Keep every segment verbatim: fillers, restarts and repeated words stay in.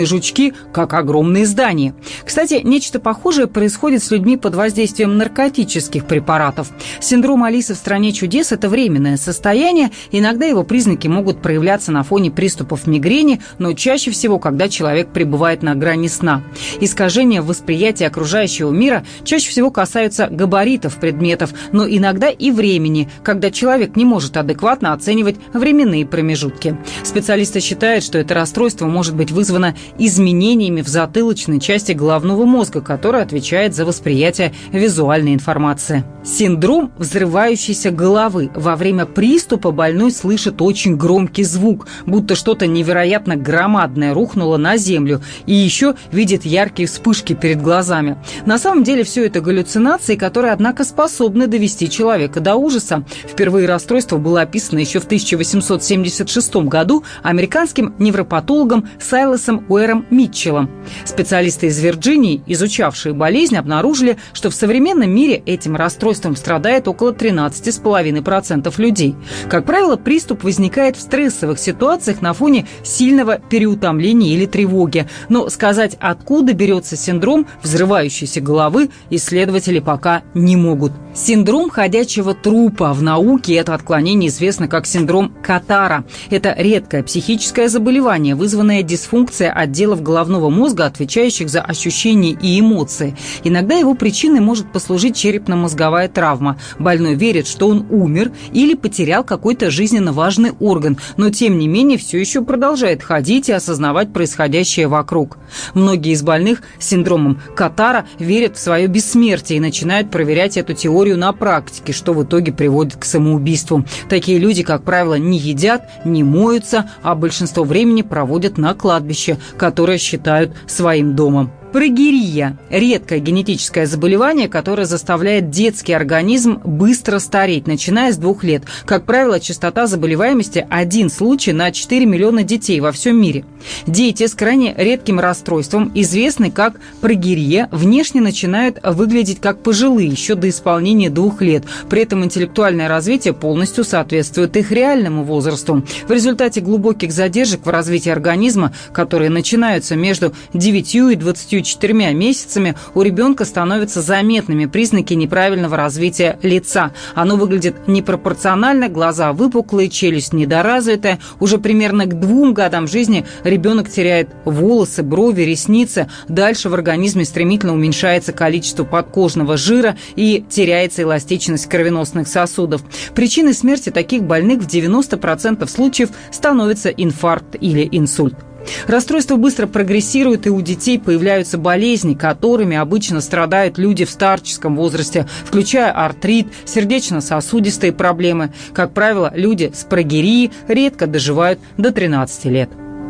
жучки, как огромные здания. Кстати, нечто похожее происходит с людьми под воздействием наркотических препаратов. Синдром Алисы в «Стране чудес» – это временное состояние. Иногда его признаки могут проявляться на фоне приступов мигрени, но чаще всего, когда человек пребывает на грани сна. Искажения в восприятии окружающего мира чаще всего касаются габаритов предметов, но иногда и времени, когда человек не может адекватно оценивать временные промежутки. Специалисты считают, что это расстройство может быть вызвано изменениями в затылочной части головного мозга, который отвечает за восприятие визуальной информации. Синдром взрывающейся головы. Во время приступа больной слышит очень громкий звук, будто что-то невероятно громадное рухнуло на землю, и еще видит яркие вспышки перед глазами. На самом деле все это галлюцинации, которые, однако, способны довести человека до ужаса. Впервые расстройство было описано еще в тысяча восемьсот семьдесят шестом году американским невропатологом Сайлосом Уэром Митчеллом. Специалисты из Вирджинии, изучавшие болезнь, обнаружили, что в современном мире этим расстройством страдает около тринадцать целых пять десятых процента людей. Как правило, приступ возникает в стрессовых ситуациях на фоне сильного переутомления или тревоги. Но сказать, откуда берется синдром взрывающейся головы, исследователи пока не могут. Синдром ходячего трупа. В науке это отклонение известно как синдром Катара. Это редкое психическое заболевание, вызванное дисфункцией отделов головного мозга, отвечающих за ощущения и эмоции. Иногда его причиной может послужить черепно-мозговая травма. Больной верит, что он умер или потерял какой-то жизненно важный орган, но тем не менее все еще продолжает ходить и осознавать происходящее вокруг. Многие из больных с синдромом Катара верят в свое бессмертие и начинают проверять эту теорию на практике, что в итоге приводит к самоубийству. Такие люди, как правило, не едят, не моются, а большинство времени проводят на кладбище, которое считают своим домом. Прогерия – редкое генетическое заболевание, которое заставляет детский организм быстро стареть, начиная с двух лет. Как правило, частота заболеваемости – один случай на четыре миллиона детей во всем мире. Дети с крайне редким расстройством, известны как прогерия, внешне начинают выглядеть как пожилые еще до исполнения двух лет. При этом интеллектуальное развитие полностью соответствует их реальному возрасту. В результате глубоких задержек в развитии организма, которые начинаются между девятью и двадцатью четырьмя месяцами, у ребенка становятся заметными признаки неправильного развития лица. Оно выглядит непропорционально, глаза выпуклые, челюсть недоразвитая. Уже примерно к двум годам жизни ребенок теряет волосы, брови, ресницы. Дальше в организме стремительно уменьшается количество подкожного жира и теряется эластичность кровеносных сосудов. Причиной смерти таких больных в девяноста процентах случаев становится инфаркт или инсульт. Расстройство быстро прогрессирует, и у детей появляются болезни, которыми обычно страдают люди в старческом возрасте, включая артрит, сердечно-сосудистые проблемы. Как правило, люди с прогерией редко доживают до тринадцати лет.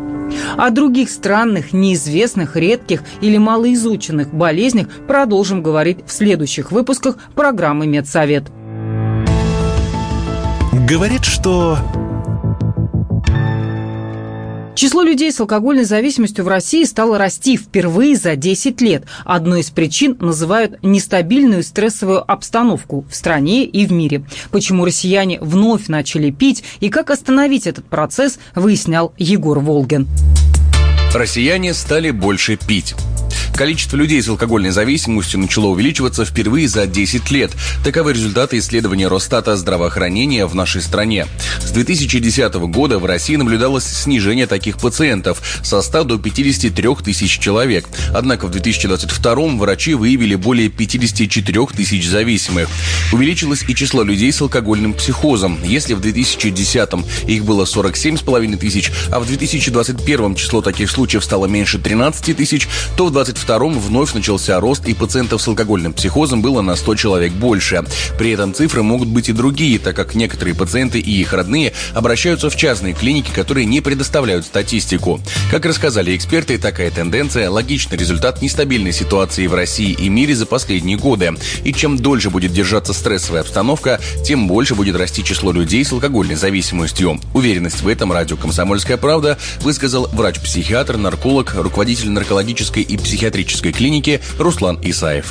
О других странных, неизвестных, редких или малоизученных болезнях продолжим говорить в следующих выпусках программы «Медсовет». Говорит, что... Число людей с алкогольной зависимостью в России стало расти впервые за десять лет. Одной из причин называют нестабильную стрессовую обстановку в стране и в мире. Почему россияне вновь начали пить и как остановить этот процесс, выяснял Егор Волгин. Россияне стали больше пить. Количество людей с алкогольной зависимостью начало увеличиваться впервые за десять лет. Таковы результаты исследования Росстата здравоохранения в нашей стране. С две тысячи десятого года в России наблюдалось снижение таких пациентов со ста до пятидесяти трёх тысяч человек. Однако в две тысячи двадцать втором врачи выявили более пятидесяти четырёх тысяч зависимых. Увеличилось и число людей с алкогольным психозом. Если в две тысячи десятом их было сорок семь с половиной тысяч, а в две тысячи двадцать первом число таких случаев стало меньше тринадцати тысяч, то в двадцать втором вновь начался рост, и пациентов с алкогольным психозом было на сто человек больше. При этом цифры могут быть и другие, так как некоторые пациенты и их родные обращаются в частные клиники, которые не предоставляют статистику. Как рассказали эксперты, такая тенденция – логичный результат нестабильной ситуации в России и мире за последние годы. И чем дольше будет держаться стрессовая обстановка, тем больше будет расти число людей с алкогольной зависимостью. Уверенность в этом радио «Комсомольская правда» высказал врач-психиатр, нарколог, руководитель наркологической и психиатрической клиники Руслан Исаев.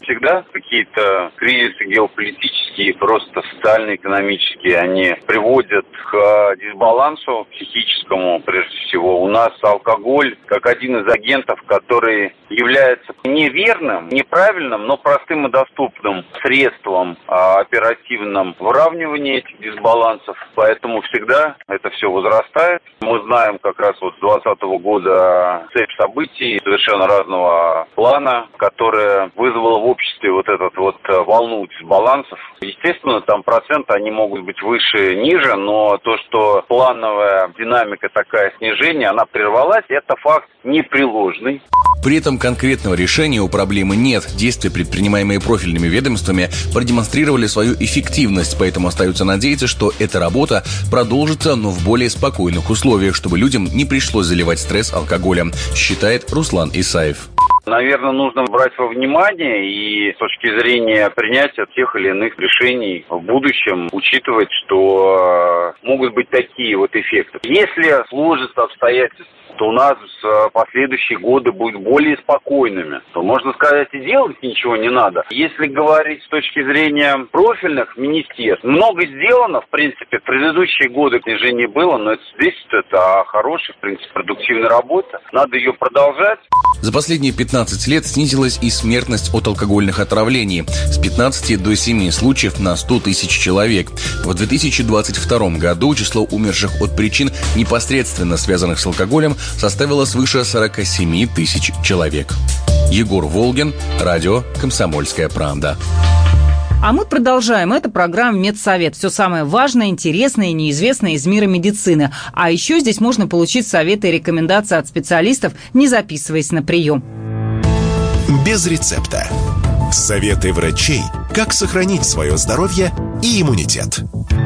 всегда какие-то кризисы геополитические, просто социально-экономические, они приводят к дисбалансу психическому, прежде всего. У нас алкоголь как один из агентов, который является неверным, неправильным, но простым и доступным средством а, оперативным выравнивания этих дисбалансов. Поэтому всегда это все возрастает. Мы знаем как раз вот с двадцатого года цепь событий совершенно разного плана, которая вызвала в обществе вот этот вот волну дисбалансов. Естественно, там проценты, они могут быть выше, ниже, но то, что плановая динамика такая снижения, она прервалась, это факт непреложный. При этом конкретного решения у проблемы нет. Действия, предпринимаемые профильными ведомствами, продемонстрировали свою эффективность, поэтому остается надеяться, что эта работа продолжится, но в более спокойных условиях, чтобы людям не пришлось заливать стресс алкоголем, считает Руслан Исаев. Наверное, нужно брать во внимание и с точки зрения принятия тех или иных решений в будущем учитывать, что могут быть такие вот эффекты. Если сложатся обстоятельства, то у нас последующие годы будут более спокойными, то, можно сказать, и делать ничего не надо. Если говорить с точки зрения профильных министерств, много сделано, в принципе, в предыдущие годы снижение было, но это свидетельствует о хорошей, в принципе, продуктивной работе. Надо ее продолжать. За последние пятнадцать лет снизилась и смертность от алкогольных отравлений с пятнадцати до семи случаев на сто тысяч человек. В две тысячи двадцать втором году число умерших от причин, непосредственно связанных с алкоголем, составило свыше сорок семь тысяч человек. Егор Волгин, радио «Комсомольская правда». А мы продолжаем. Это программа «Медсовет». Все самое важное, интересное и неизвестное из мира медицины. А еще здесь можно получить советы и рекомендации от специалистов, не записываясь на прием. Без рецепта. Советы врачей, как сохранить свое здоровье и иммунитет.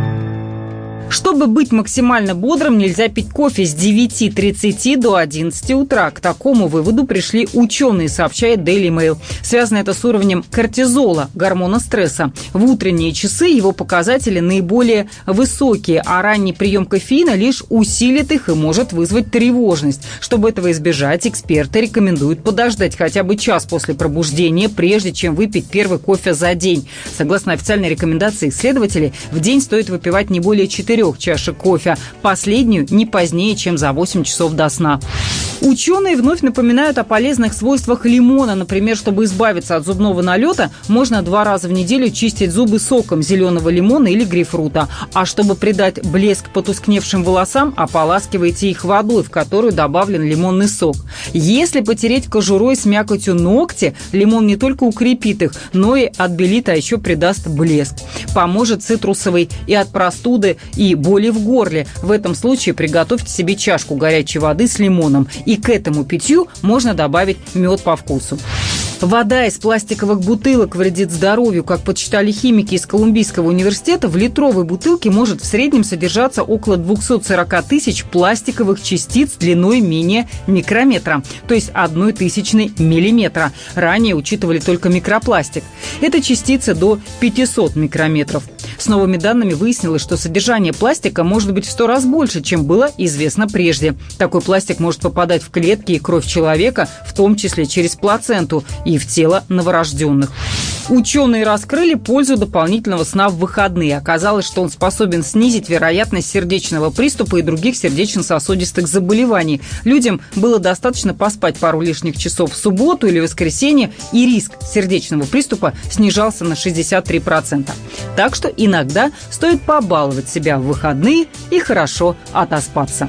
Чтобы быть максимально бодрым, нельзя пить кофе с девяти тридцати до одиннадцати утра. К такому выводу пришли ученые, сообщает Daily Mail. Связано это с уровнем кортизола, гормона стресса. В утренние часы его показатели наиболее высокие, а ранний прием кофеина лишь усилит их и может вызвать тревожность. Чтобы этого избежать, эксперты рекомендуют подождать хотя бы час после пробуждения, прежде чем выпить первый кофе за день. Согласно официальной рекомендации исследователей, в день стоит выпивать не более четырех чашек кофе, последнюю не позднее, чем за восемь часов до сна. Ученые вновь напоминают о полезных свойствах лимона. Например, чтобы избавиться от зубного налета, можно два раза в неделю чистить зубы соком зеленого лимона или грейпфрута. А чтобы придать блеск потускневшим волосам, ополаскивайте их водой, в которую добавлен лимонный сок. Если потереть кожурой с мякотью ногти, лимон не только укрепит их, но и отбелит, а еще придаст блеск. Поможет цитрусовый и от простуды, и боли в горле. В этом случае приготовьте себе чашку горячей воды с лимоном. И к этому питью можно добавить мед по вкусу. Вода из пластиковых бутылок вредит здоровью. Как подсчитали химики из Колумбийского университета, в литровой бутылке может в среднем содержаться около двухсот сорока тысяч пластиковых частиц длиной менее микрометра, то есть одной тысячной миллиметра. Ранее учитывали только микропластик. Это частицы до пятисот микрометров. С новыми данными выяснилось, что содержание пластика может быть в сто раз больше, чем было известно прежде. Такой пластик может попадать в клетки и кровь человека, в том числе через плаценту, и в тело новорожденных. Ученые раскрыли пользу дополнительного сна в выходные. Оказалось, что он способен снизить вероятность сердечного приступа и других сердечно-сосудистых заболеваний. Людям было достаточно поспать пару лишних часов в субботу или воскресенье, и риск сердечного приступа снижался на шестьдесят три процента. Так что иногда стоит побаловать себя в выходные и хорошо отоспаться.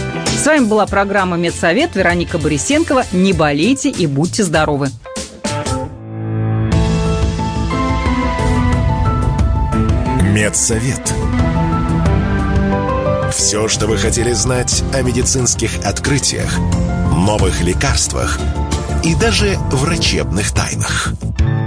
С вами была программа «Медсовет». Вероника Борисенкова. Не болейте и будьте здоровы. Медсовет. Все, что вы хотели знать о медицинских открытиях, новых лекарствах и даже врачебных тайнах.